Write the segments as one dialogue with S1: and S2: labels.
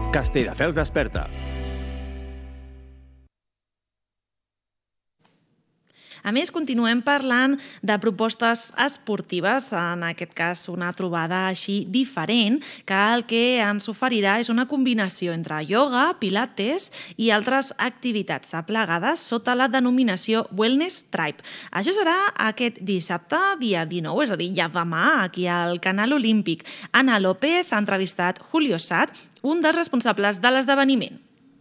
S1: Castelldefels desperta.
S2: A més, continuem parlant de propostes esportives, en aquest cas una trobada així diferent, que el que ens oferirà és una combinació entre ioga, pilates i altres activitats aplegades sota la denominació Wellness Tribe. Això serà aquest dissabte, dia 19, és a dir, ja demà, aquí al Canal Olímpic. Ana López ha entrevistat Julio Sad, un dels responsables de l'esdeveniment.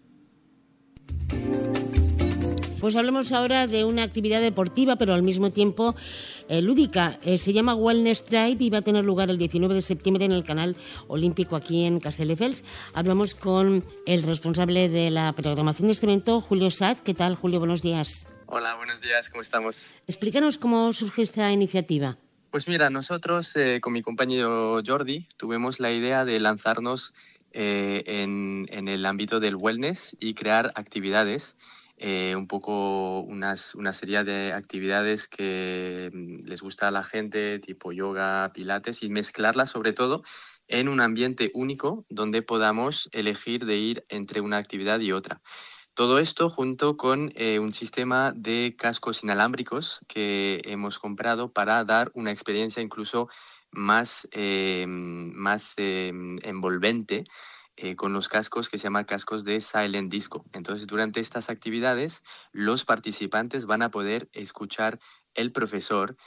S3: Pues hablemos ahora de una actividad deportiva, pero al mismo tiempo lúdica. Se llama Wellness Tribe y va a tener lugar el 19 de septiembre en el Canal Olímpico aquí en Castelldefels. Hablamos con el responsable de la programación de este evento, Julio Sad. ¿Qué tal, Julio? Buenos días.
S4: Hola, buenos días. ¿Cómo estamos?
S3: Explícanos cómo surge esta iniciativa.
S4: Pues mira, nosotros con mi compañero Jordi tuvimos la idea de lanzarnos en el ámbito del wellness y crear actividades. Un poco una serie de actividades que les gusta a la gente, tipo yoga, pilates, y mezclarlas sobre todo en un ambiente único donde podamos elegir de ir entre una actividad y otra. Todo esto junto con un sistema de cascos inalámbricos que hemos comprado para dar una experiencia incluso más envolvente, con los cascos que se llaman cascos de Silent Disco. Entonces, durante estas actividades, los participantes van a poder escuchar el profesor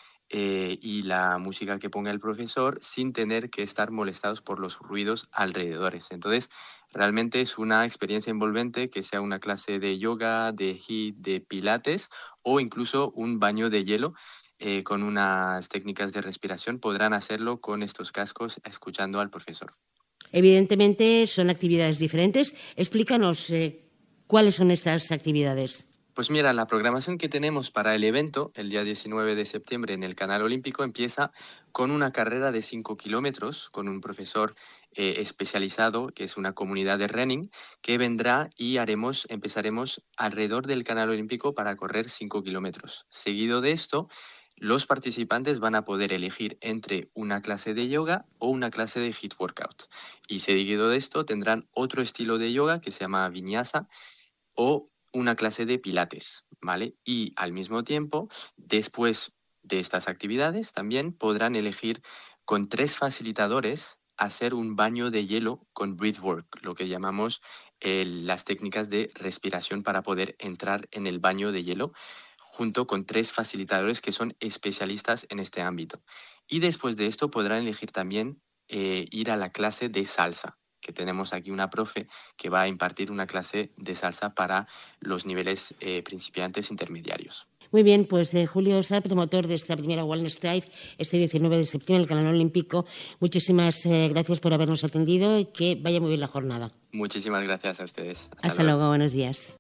S4: y la música que ponga el profesor sin tener que estar molestados por los ruidos alrededores. Entonces, realmente es una experiencia envolvente, que sea una clase de yoga, de HIIT, de pilates o incluso un baño de hielo. Con unas técnicas de respiración podrán hacerlo con estos cascos escuchando al profesor.
S3: Evidentemente son actividades diferentes. Explícanos cuáles son estas actividades.
S4: Pues mira, la programación que tenemos para el evento, el día 19 de septiembre en el Canal Olímpico, empieza con una carrera de 5 kilómetros con un profesor especializado, que es una comunidad de running, que vendrá y empezaremos alrededor del Canal Olímpico para correr 5 kilómetros. Seguido de esto, los participantes van a poder elegir entre una clase de yoga o una clase de HIIT workout. Y seguido de esto tendrán otro estilo de yoga que se llama vinyasa o una clase de pilates, ¿vale? Y al mismo tiempo, después de estas actividades, también podrán elegir con 3 facilitadores hacer un baño de hielo con breathwork, lo que llamamos las técnicas de respiración para poder entrar en el baño de hielo, junto con 3 facilitadores que son especialistas en este ámbito. Y después de esto podrán elegir también ir a la clase de salsa, que tenemos aquí una profe que va a impartir una clase de salsa para los niveles principiantes intermediarios.
S3: Muy bien, pues Julio Sad, promotor de esta primera Wellness Tribe, este 19 de septiembre en el Canal Olímpico. Muchísimas gracias por habernos atendido y que vaya muy bien la jornada.
S4: Muchísimas gracias a ustedes.
S3: Hasta luego, buenos días.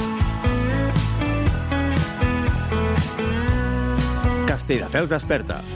S1: Castelldefels desperta.